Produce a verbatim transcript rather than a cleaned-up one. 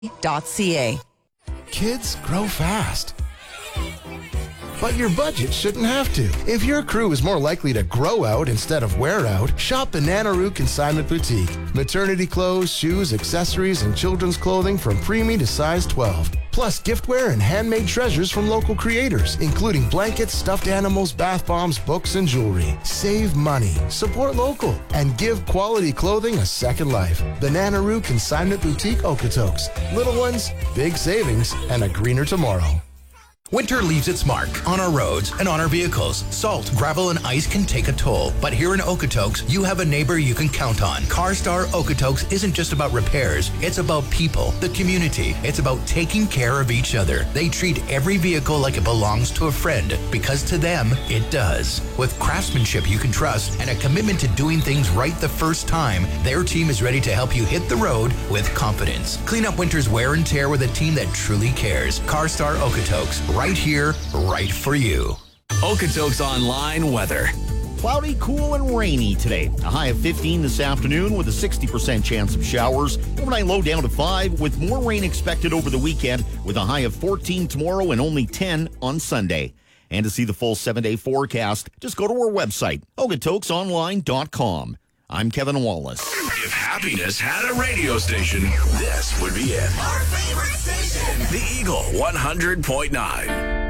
dot c a. Kids grow fast. But your budget shouldn't have to. If your crew is more likely to grow out instead of wear out, shop Bananaroo Consignment Boutique. Maternity clothes, shoes, accessories, and children's clothing from preemie to size twelve. Plus giftware and handmade treasures from local creators, including blankets, stuffed animals, bath bombs, books, and jewelry. Save money, support local, and give quality clothing a second life. Bananaroo Consignment Boutique Okotoks. Little ones, big savings, and a greener tomorrow. Winter leaves its mark on our roads and on our vehicles. Salt, gravel, and ice can take a toll. But here in Okotoks, you have a neighbor you can count on. CarStar Okotoks isn't just about repairs. It's about people, the community. It's about taking care of each other. They treat every vehicle like it belongs to a friend, because to them, it does. With craftsmanship you can trust and a commitment to doing things right the first time, their team is ready to help you hit the road with confidence. Clean up winter's wear and tear with a team that truly cares. CarStar Okotoks. Right here, right for you. Okotoks Online weather. Cloudy, cool, and rainy today. A high of fifteen this afternoon with a sixty percent chance of showers. Overnight low down to five with more rain expected over the weekend with a high of fourteen tomorrow and only ten on Sunday. And to see the full seven-day forecast, just go to our website, Okotokes Online dot com. I'm Kevin Wallace. If happiness had a radio station, this would be it. Our favorite station, The Eagle one hundred point nine.